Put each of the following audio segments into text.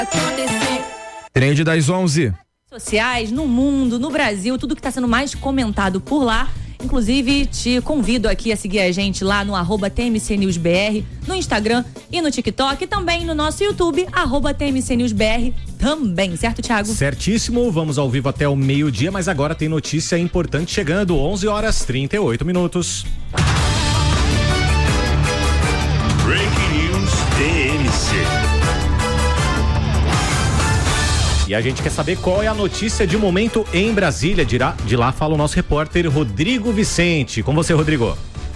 Trend das 11. Sociais, no mundo, no Brasil, tudo que está sendo mais comentado por lá. Inclusive, te convido aqui a seguir a gente lá no @TMCNewsBR, no Instagram e no TikTok, e também no nosso YouTube, @TMCNewsBR também, certo, Thiago? Certíssimo, vamos ao vivo até o meio-dia, mas agora tem notícia importante chegando, 11h38. Breaking News TMC. E a gente quer saber qual é a notícia de momento em Brasília. De lá fala o nosso repórter Rodrigo Vicente. Com você, Rodrigo.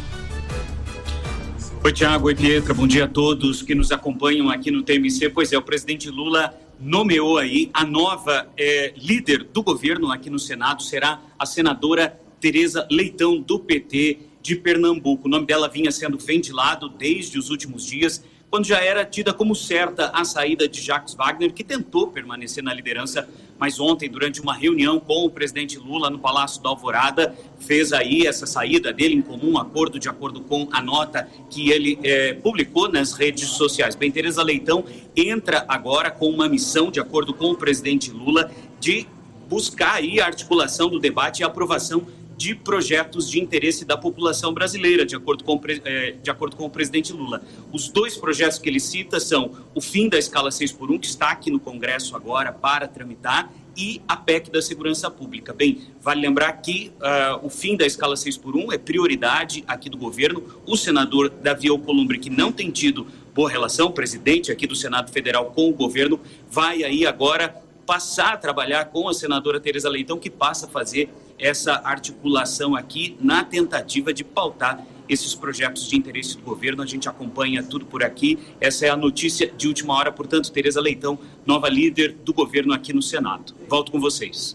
Oi, Thiago. Oi, Pietra. Bom dia a todos que nos acompanham aqui no TMC. Pois é, o presidente Lula nomeou aí a nova líder do governo aqui no Senado. Será a senadora Tereza Leitão, do PT de Pernambuco. O nome dela vinha sendo ventilado desde os últimos dias, quando já era tida como certa a saída de Jacques Wagner, que tentou permanecer na liderança, mas ontem, durante uma reunião com o presidente Lula no Palácio da Alvorada, fez aí essa saída dele em comum acordo, de acordo com a nota que ele publicou nas redes sociais. Bem, Tereza Leitão entra agora com uma missão, de acordo com o presidente Lula, de buscar aí a articulação do debate e a aprovação de projetos de interesse da população brasileira, de acordo com o presidente Lula. Os dois projetos que ele cita são o fim da escala 6x1, que está aqui no Congresso agora para tramitar, e a PEC da segurança pública. Bem, vale lembrar que o fim da escala 6x1 é prioridade aqui do governo. O senador Davi Alcolumbre, que não tem tido boa relação, presidente aqui do Senado Federal com o governo, vai aí agora passar a trabalhar com a senadora Tereza Leitão, que passa a fazer essa articulação aqui na tentativa de pautar esses projetos de interesse do governo. A gente acompanha tudo por aqui. Essa é a notícia de última hora. Portanto, Tereza Leitão, nova líder do governo aqui no Senado. Volto com vocês.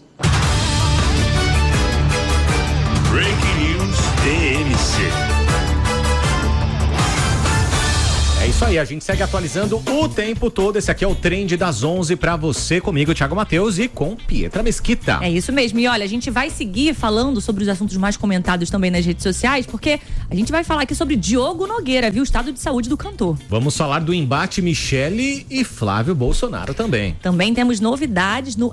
Breaking News TMC. É isso aí, a gente segue atualizando o tempo todo. Esse aqui é o Trend das 11 pra você, comigo, Thiago Matheus, e com Pietra Mesquita. É isso mesmo. E olha, a gente vai seguir falando sobre os assuntos mais comentados também nas redes sociais, porque a gente vai falar aqui sobre Diogo Nogueira, viu? O estado de saúde do cantor. Vamos falar do embate Michele e Flávio Bolsonaro também. Também temos novidades no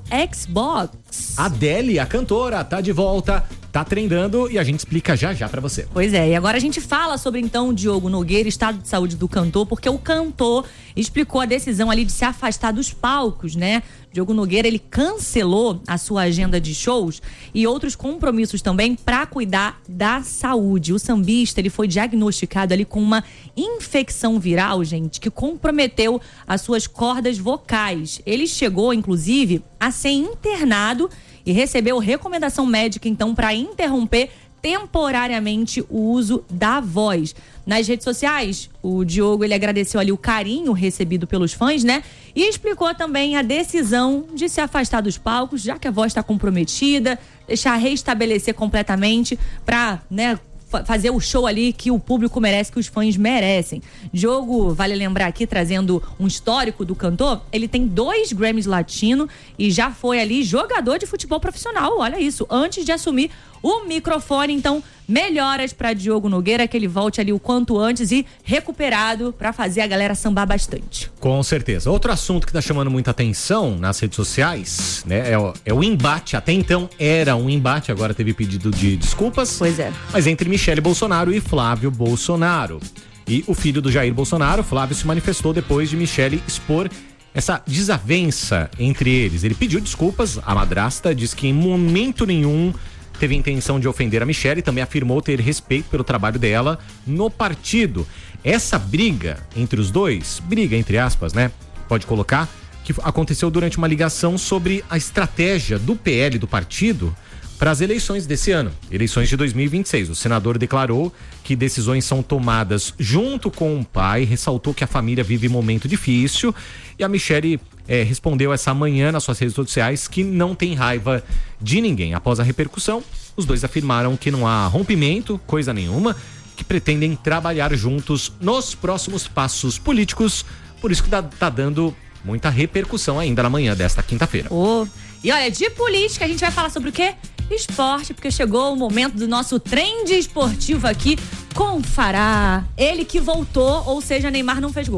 Xbox. Adele, a cantora, tá de volta. Tá trendando e a gente explica já pra você. Pois é, e agora a gente fala sobre então o Diogo Nogueira, estado de saúde do cantor, porque o cantor explicou a decisão ali de se afastar dos palcos, né? Diogo Nogueira, ele cancelou a sua agenda de shows e outros compromissos também para cuidar da saúde. O sambista, ele foi diagnosticado ali com uma infecção viral, gente, que comprometeu as suas cordas vocais. Ele chegou, inclusive, a ser internado e recebeu recomendação médica, então, para interromper temporariamente o uso da voz. Nas redes sociais, o Diogo, ele agradeceu ali o carinho recebido pelos fãs, né? E explicou também a decisão de se afastar dos palcos, já que a voz está comprometida, deixar restabelecer completamente para, né, fazer o show ali que o público merece, que os fãs merecem. Diogo, vale lembrar aqui, trazendo um histórico do cantor, ele tem 2 Grammys Latino e já foi ali jogador de futebol profissional, olha isso, antes de assumir o microfone. Então, melhoras para Diogo Nogueira, que ele volte ali o quanto antes e recuperado para fazer a galera sambar bastante. Com certeza. Outro assunto que tá chamando muita atenção nas redes sociais, né, é o embate. Até então era um embate, agora teve pedido de desculpas. Pois é. Mas entre Michele Bolsonaro e Flávio Bolsonaro. E o filho do Jair Bolsonaro, Flávio, se manifestou depois de Michele expor essa desavença entre eles. Ele pediu desculpas, a madrasta diz que em momento nenhum teve intenção de ofender a Michele e também afirmou ter respeito pelo trabalho dela no partido. Essa briga entre os dois, briga entre aspas, né? Pode colocar, que aconteceu durante uma ligação sobre a estratégia do PL, do partido, para as eleições desse ano, eleições de 2026. O senador declarou que decisões são tomadas junto com o pai, ressaltou que a família vive um momento difícil e a Michele respondeu essa manhã nas suas redes sociais que não tem raiva de ninguém. Após a repercussão, os dois afirmaram que não há rompimento, coisa nenhuma, que pretendem trabalhar juntos nos próximos passos políticos, por isso que tá dando muita repercussão ainda na manhã desta quinta-feira. E olha, de política a gente vai falar sobre o quê? Esporte, porque chegou o momento do nosso trend esportivo aqui com o Fará. Ele que voltou, ou seja, Neymar não fez gol.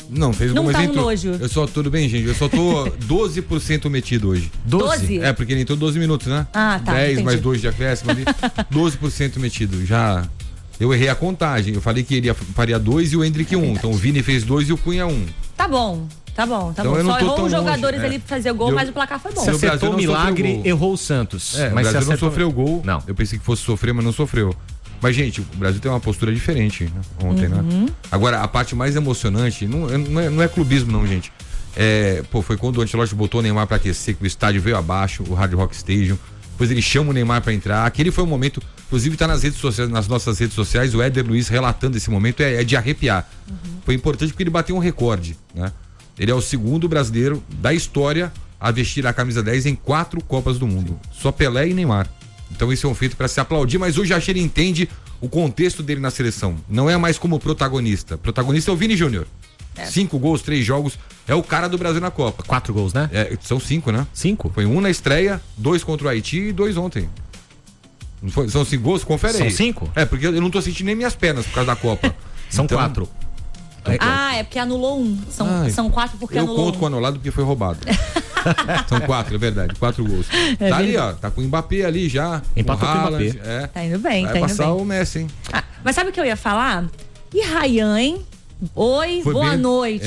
Não, fez Não gol, mas tá um entrou. nojo. Eu só, tudo bem, gente, eu só tô 12% metido hoje. 12? É, porque ele entrou 12 minutos, né? Ah, tá, 10 entendi. mais 2 de acréscimo ali. 12% metido. Já... Eu errei a contagem. Eu falei que ele faria 2 e o Hendrick 1. Então o Vini fez 2 e o Cunha 1. Tá bom. Então, Só eu não tô errou tão os jogadores longe, ali pra fazer gol, mas o placar foi bom. Se o Brasil acertou o não sofreu milagre, gol. errou o Santos. É, mas o Brasil se não acertou... sofreu gol. Não. Eu pensei que fosse sofrer, mas não sofreu. Mas, gente, o Brasil tem uma postura diferente, né, ontem, né? Agora, a parte mais emocionante, não é clubismo, não, gente. Foi quando o Ancelotti botou o Neymar pra aquecer, que o estádio veio abaixo, o Hard Rock Stadium. Depois ele chama o Neymar pra entrar. Aquele foi um momento, inclusive tá nas redes sociais, nas nossas redes sociais, o Éder Luiz relatando esse momento, é de arrepiar. Foi importante porque ele bateu um recorde, né? Ele é o segundo brasileiro da história a vestir a camisa 10 em 4 Copas do Mundo. Só Pelé e Neymar. Então isso é um feito para se aplaudir, mas hoje acho que ele entende o contexto dele na seleção. Não é mais como protagonista. O protagonista é o Vini Júnior. 5 gols, 3 jogos. É o cara do Brasil na Copa. 4 gols, né? São 5, né? 5? Foi 1 na estreia, 2 contra o Haiti e 2 ontem. Não foi? São 5 gols? Confere aí. São 5? Porque eu não tô sentindo nem minhas pernas por causa da Copa. São 4. É porque anulou 1. São 4 porque eu anulou conto com o anulado porque foi roubado. São 4, é verdade. 4 gols. Tá ali, ó. Tá com o Mbappé ali já. Empatou com o Mbappé. Tá indo bem, Vai tá indo passar bem. o Messi, hein? Mas sabe o que eu ia falar? E Ryan, hein? Oi, Foi boa bem? noite.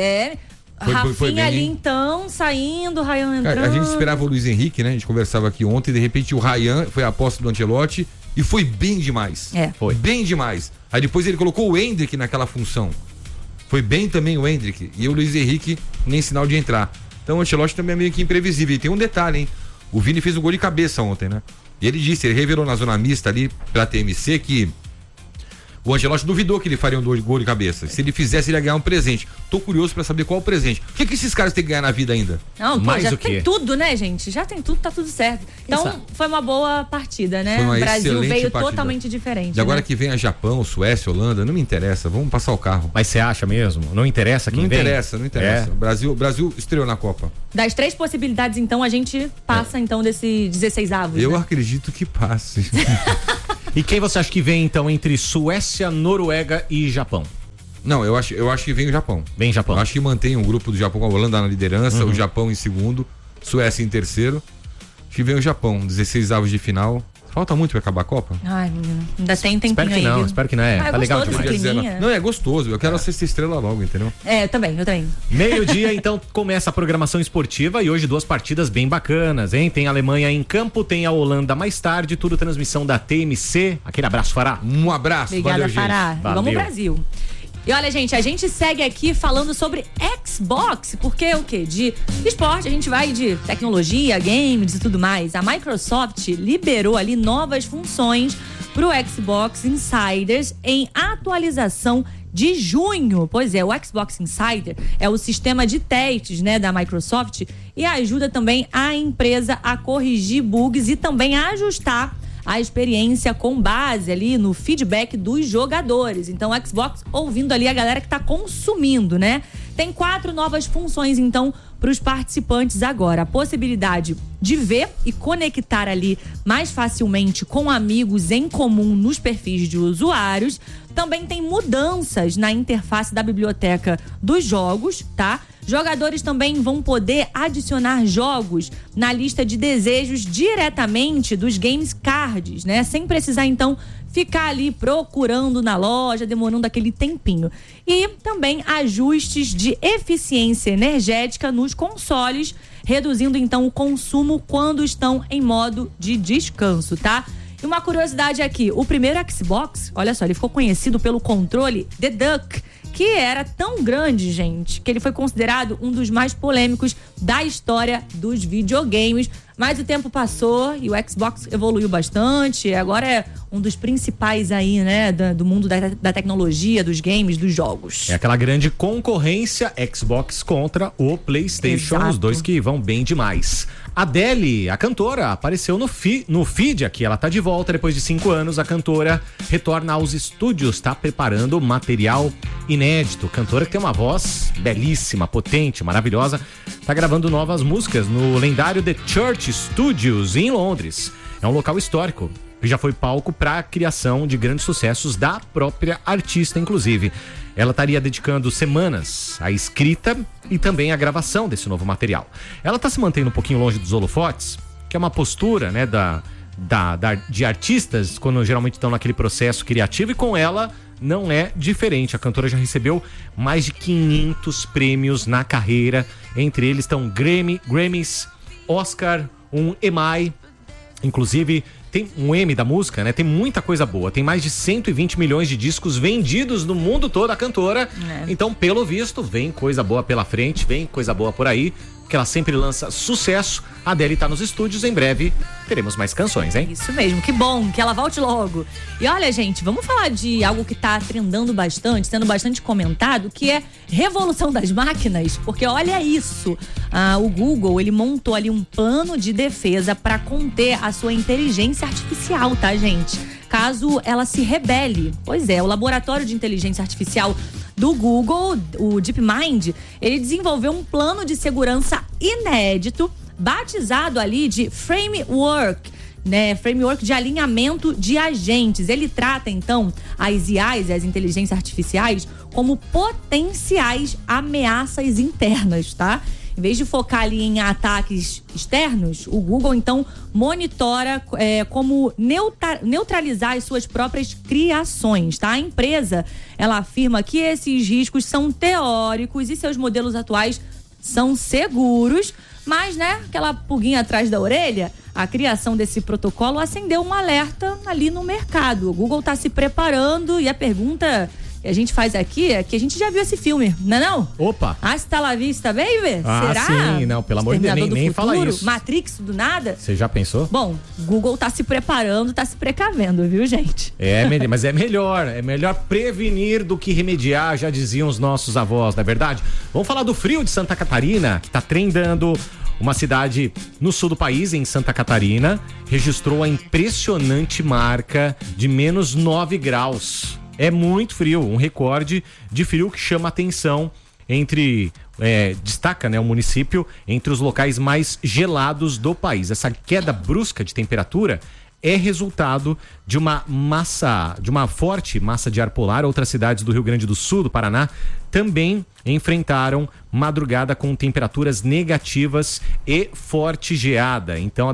Rafinha Foi bem, ali hein? então, saindo, Ryan entrando. A gente esperava o Luiz Henrique, né? A gente conversava aqui ontem, de repente o Ryan foi a aposta do Ancelotti e foi bem demais. Foi. Bem demais. Aí depois ele colocou o Hendrick naquela função. Foi bem também o Hendrick. E o Luiz Henrique nem sinal de entrar. Então o Ancelotti também é meio que imprevisível. E tem um detalhe, hein? O Vini fez um gol de cabeça ontem, né? E ele disse, ele revelou na zona mista ali pra TMC que o Ancelotti duvidou que ele faria um gol de cabeça. Se ele fizesse, ele ia ganhar um presente. Tô curioso pra saber qual o presente. O que esses caras têm que ganhar na vida ainda? Não, Mais já o quê? tem tudo, né, gente? Já tem tudo, tá tudo certo. Então, foi uma boa partida, né? Foi uma O Brasil excelente veio partida. totalmente diferente. E agora né? que vem a Japão, Suécia, Holanda, não me interessa. Vamos passar o carro. Mas você acha mesmo? Não interessa quem Não vem? interessa. O Brasil estreou na Copa. Das 3 possibilidades, então, a gente passa, então, desse 16avos. Eu né? acredito que passe. E quem você acha que vem, então, entre Suécia, Noruega e Japão? Não, eu acho que vem o Japão. Vem Japão. Eu acho que mantém o grupo do Japão com a Holanda na liderança, o Japão em segundo, Suécia em terceiro. Acho que vem o Japão, 16avos de final. Falta muito pra acabar a Copa? Ai, menino. Ainda tem tempinho Espero que aí. não, viu? espero que não. Tá legal gostoso demais. esse climinha. Não, é gostoso. Eu quero a sexta estrela logo, entendeu? Eu também. 12:00, então, começa a programação esportiva e hoje 2 partidas bem bacanas, hein? Tem a Alemanha em campo, tem a Holanda mais tarde, tudo transmissão da TMC. Aquele abraço, Fará. Um abraço, Obrigada, valeu, Fará. gente. Vamos Valeu. Brasil. E olha, gente, a gente segue aqui falando sobre Xbox, porque o quê? De esporte, a gente vai de tecnologia, games e tudo mais. A Microsoft liberou ali novas funções pro Xbox Insiders em atualização de junho. Pois é, o Xbox Insider é o sistema de testes, né, da Microsoft e ajuda também a empresa a corrigir bugs e também a ajustar a experiência com base ali no feedback dos jogadores. Então, o Xbox ouvindo ali a galera que tá consumindo, né? Tem 4 novas funções, então, para os participantes agora. A possibilidade de ver e conectar ali mais facilmente com amigos em comum nos perfis de usuários. Também tem mudanças na interface da biblioteca dos jogos, tá? Jogadores também vão poder adicionar jogos na lista de desejos diretamente dos games cards, né? Sem precisar, então, ficar ali procurando na loja, demorando aquele tempinho. E também ajustes de eficiência energética nos consoles, reduzindo, então, o consumo quando estão em modo de descanso, tá? E uma curiosidade aqui, o primeiro Xbox, olha só, ele ficou conhecido pelo controle The Duck, que era tão grande, gente, que ele foi considerado um dos mais polêmicos da história dos videogames. Mas o tempo passou e o Xbox evoluiu bastante. Agora é um dos principais aí, né, do mundo da tecnologia, dos games, dos jogos. É aquela grande concorrência Xbox contra o PlayStation, Exato. os dois que vão bem demais. Adele, a cantora, apareceu no feed aqui, ela tá de volta depois de 5 anos, a cantora retorna aos estúdios, tá preparando material inédito. Cantora que tem uma voz belíssima, potente, maravilhosa, tá gravando novas músicas no lendário The Church Studios em Londres. É um local histórico que já foi palco para a criação de grandes sucessos da própria artista, inclusive. Ela estaria dedicando semanas à escrita e também à gravação desse novo material. Ela está se mantendo um pouquinho longe dos holofotes, que é uma postura, né, de artistas quando geralmente estão naquele processo criativo, e com ela não é diferente. A cantora já recebeu mais de 500 prêmios na carreira. Entre eles estão Grammys, Oscar, um EMI, inclusive tem um M da música, né? Tem muita coisa boa. Tem mais de 120 milhões de discos vendidos no mundo todo, a cantora. Então, pelo visto, vem coisa boa pela frente, vem coisa boa por aí, que ela sempre lança sucesso. A Adele tá nos estúdios, em breve teremos mais canções, hein? Isso mesmo, que bom, que ela volte logo. E olha, gente, vamos falar de algo que tá trendando bastante, sendo bastante comentado, que é revolução das máquinas, porque olha isso, o Google, ele montou ali um plano de defesa para conter a sua inteligência artificial, tá, gente? Caso ela se rebele. Pois é, o laboratório de inteligência artificial do Google, o DeepMind, ele desenvolveu um plano de segurança inédito, batizado ali de Framework, né? Framework de alinhamento de agentes. Ele trata, então, as IAs, as inteligências artificiais, como potenciais ameaças internas, tá? Em vez de focar ali em ataques externos, o Google, então, monitora como neutralizar as suas próprias criações, tá? A empresa, ela afirma que esses riscos são teóricos e seus modelos atuais são seguros, mas, né, aquela pulguinha atrás da orelha, a criação desse protocolo acendeu um alerta ali no mercado. O Google está se preparando e a pergunta que a gente faz aqui é que a gente já viu esse filme, não é não? Opa! Hasta la vista, baby? Será? Sim, não, pelo amor de Deus, nem fala isso. Matrix do nada? Você já pensou? Bom, Google tá se preparando, tá se precavendo, viu, gente? Mas é melhor prevenir do que remediar, já diziam os nossos avós, não é verdade? Vamos falar do frio de Santa Catarina, que tá trendando. Uma cidade no sul do país, em Santa Catarina, registrou a impressionante marca de menos 9 graus. É muito frio, um recorde de frio que chama atenção destaca, né, o município entre os locais mais gelados do país. Essa queda brusca de temperatura é resultado de uma forte massa de ar polar. Outras cidades do Rio Grande do Sul, do Paraná, também enfrentaram madrugada com temperaturas negativas e forte geada. Então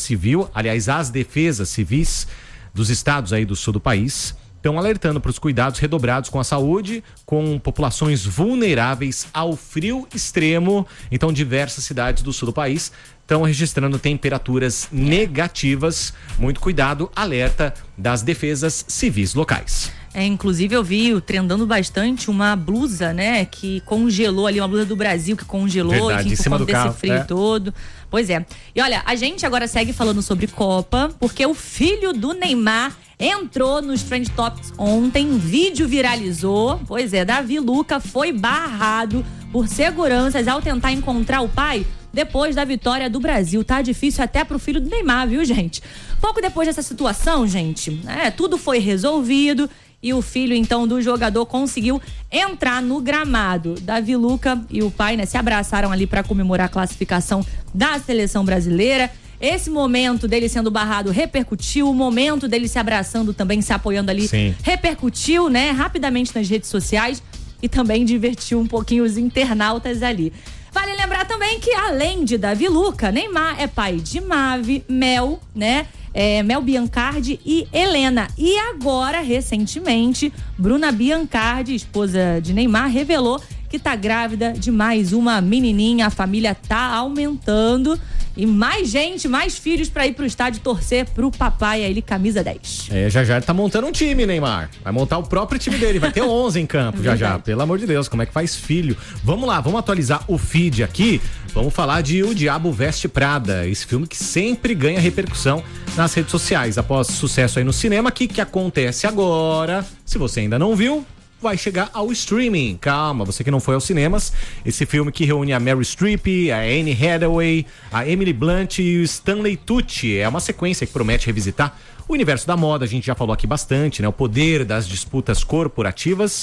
as defesas civis dos estados aí do sul do país estão alertando para os cuidados redobrados com a saúde, com populações vulneráveis ao frio extremo. Então, diversas cidades do sul do país estão registrando temperaturas negativas. Muito cuidado, alerta das defesas civis locais. Inclusive eu vi trendando bastante uma blusa, né, que congelou ali, uma blusa do Brasil que congelou. Verdade, em cima do carro, desse frio todo. Pois é. E olha, a gente agora segue falando sobre Copa, porque o filho do Neymar entrou nos Trend Topics ontem, vídeo viralizou. Pois é, Davi Luca foi barrado por seguranças ao tentar encontrar o pai depois da vitória do Brasil. Tá difícil até pro filho do Neymar, viu, gente? Pouco depois dessa situação, gente, tudo foi resolvido e o filho, então, do jogador conseguiu entrar no gramado. Davi Luca e o pai, né, se abraçaram ali para comemorar a classificação da seleção brasileira. Esse momento dele sendo barrado repercutiu, o momento dele se abraçando também, se apoiando ali, sim, repercutiu, né, rapidamente nas redes sociais e também divertiu um pouquinho os internautas ali. Vale lembrar também que, além de Davi Luca, Neymar é pai de Mavi, Mel, né? Mel Biancardi e Helena. E agora, recentemente, Bruna Biancardi, esposa de Neymar, revelou que tá grávida de mais uma menininha. A família tá aumentando. E mais gente, mais filhos pra ir pro estádio torcer pro papai, aí ele camisa 10. Já tá montando um time, Neymar. Vai montar o próprio time dele, vai ter 11 em campo já. Pelo amor de Deus, como é que faz filho? Vamos lá, vamos atualizar o feed aqui. Vamos falar de O Diabo Veste Prada, esse filme que sempre ganha repercussão nas redes sociais. Após sucesso aí no cinema, o que acontece agora? Se você ainda não viu, vai chegar ao streaming. Calma, você que não foi aos cinemas. Esse filme que reúne a Meryl Streep, a Anne Hathaway, a Emily Blunt e o Stanley Tucci. É uma sequência que promete revisitar o universo da moda. A gente já falou aqui bastante, né? O poder das disputas corporativas.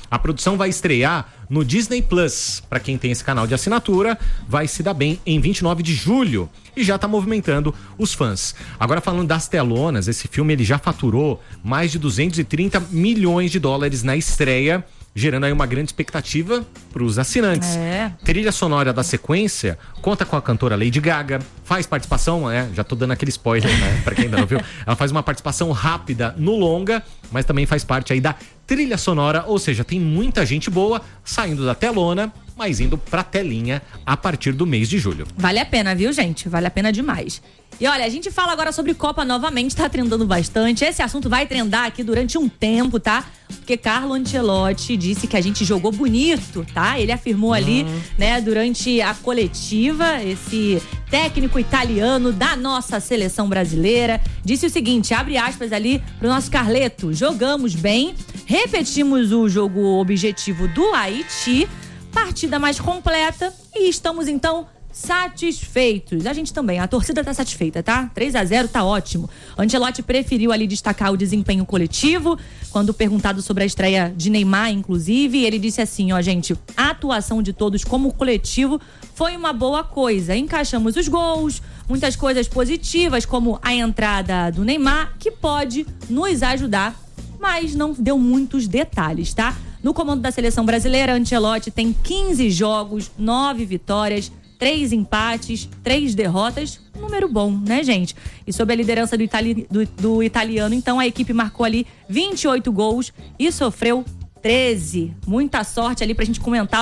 A produção vai estrear no Disney Plus. Para quem tem esse canal de assinatura, vai se dar bem em 29 de julho. E já tá movimentando os fãs. Agora falando das telonas, esse filme ele já faturou mais de 230 milhões de dólares na estreia, gerando aí uma grande expectativa para os assinantes. Trilha sonora da sequência conta com a cantora Lady Gaga, faz participação, já tô dando aquele spoiler, né, para quem ainda não viu. Ela faz uma participação rápida no longa, mas também faz parte aí da trilha sonora, ou seja, tem muita gente boa saindo da telona, mas indo pra telinha a partir do mês de julho. Vale a pena, viu, gente? Vale a pena demais. E olha, a gente fala agora sobre Copa novamente, tá trendando bastante. Esse assunto vai trendar aqui durante um tempo, tá? Porque Carlo Ancelotti disse que a gente jogou bonito, tá? Ele afirmou ali, né, durante a coletiva, esse técnico italiano da nossa seleção brasileira, disse o seguinte, abre aspas ali pro nosso Carleto, jogamos bem, repetimos o jogo objetivo do Haiti, partida mais completa e estamos então satisfeitos. A gente também, a torcida tá satisfeita, tá? 3-0 tá ótimo. Ancelotti preferiu ali destacar o desempenho coletivo, quando perguntado sobre a estreia de Neymar, inclusive, ele disse assim, ó, gente, a atuação de todos como coletivo foi uma boa coisa. Encaixamos os gols, muitas coisas positivas, como a entrada do Neymar, que pode nos ajudar, mas não deu muitos detalhes, tá? No comando da seleção brasileira, Ancelotti tem 15 jogos, 9 vitórias, 3 empates, 3 derrotas, um número bom, né, gente? E sob a liderança do italiano, então, a equipe marcou ali 28 gols e sofreu 13. Muita sorte ali pra gente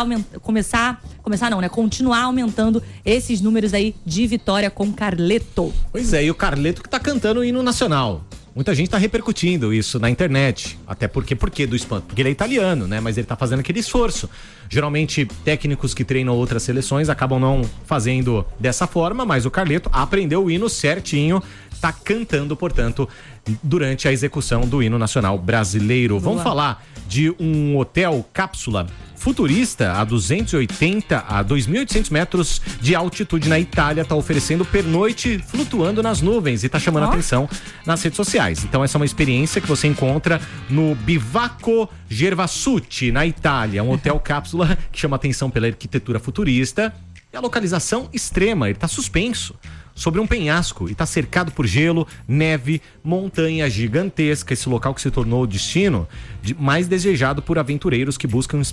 continuar aumentando esses números aí de vitória com Carleto. Pois é, e o Carleto que tá cantando o hino nacional. Muita gente tá repercutindo isso na internet. Até porque do espanto? Porque ele é italiano, né? Mas ele tá fazendo aquele esforço. Geralmente, técnicos que treinam outras seleções acabam não fazendo dessa forma, mas o Carleto aprendeu o hino certinho, tá cantando, portanto, durante a execução do hino nacional brasileiro. Boa. Vamos falar de um hotel cápsula futurista a 280 a 2.800 metros de altitude na Itália, tá oferecendo pernoite flutuando nas nuvens e tá chamando a atenção nas redes sociais. Então essa é uma experiência que você encontra no Bivacco Gervasucci, na Itália, um hotel cápsula que chama atenção pela arquitetura futurista e a localização extrema, ele tá suspenso sobre um penhasco e está cercado por gelo, neve, montanha gigantesca. Esse local que se tornou o destino mais desejado por aventureiros que buscam